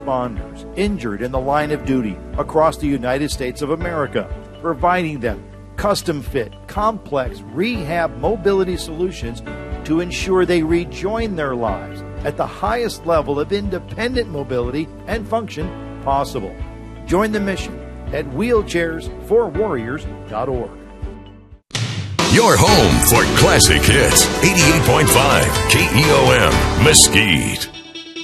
responders injured in the line of duty across the United States of America, providing them custom-fit, complex rehab mobility solutions to ensure they rejoin their lives at the highest level of independent mobility and function possible. Join the mission at wheelchairsforwarriors.org. Your home for classic hits. 88.5 KEOM Mesquite.